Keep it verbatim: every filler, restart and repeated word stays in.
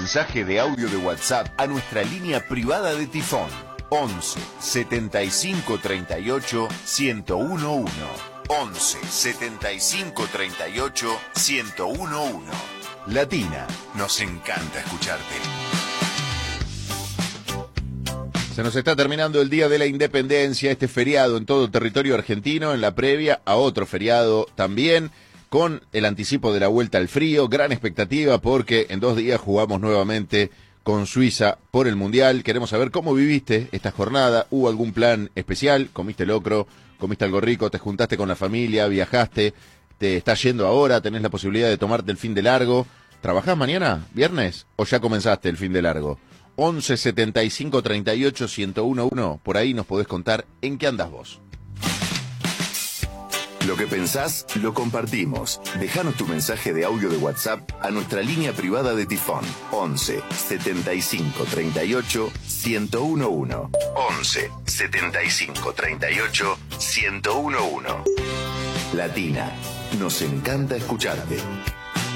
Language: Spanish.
mensaje de audio de WhatsApp a nuestra línea privada de Tifón. once setenta y cinco treinta y ocho ciento uno. once setenta y cinco treinta y ocho ciento uno. Latina, nos encanta escucharte. Se nos está terminando el Día de la Independencia, este feriado en todo el territorio argentino, en la previa a otro feriado también, con el anticipo de la vuelta al frío, gran expectativa porque en dos días jugamos nuevamente con Suiza por el Mundial. Queremos saber cómo viviste esta jornada, ¿hubo algún plan especial? ¿Comiste locro? ¿Comiste algo rico? ¿Te juntaste con la familia? ¿Viajaste? ¿Te estás yendo ahora? ¿Tenés la posibilidad de tomarte el fin de largo? ¿Trabajás mañana, viernes? ¿O ya comenzaste el fin de largo? once setenta y cinco treinta y ocho ciento uno, por ahí nos podés contar en qué andás vos. Lo que pensás, lo compartimos. Déjanos tu mensaje de audio de WhatsApp a nuestra línea privada de Tifón. once setenta y cinco treinta y ocho ciento uno. once setenta y cinco treinta y ocho ciento uno. Latina, nos encanta escucharte.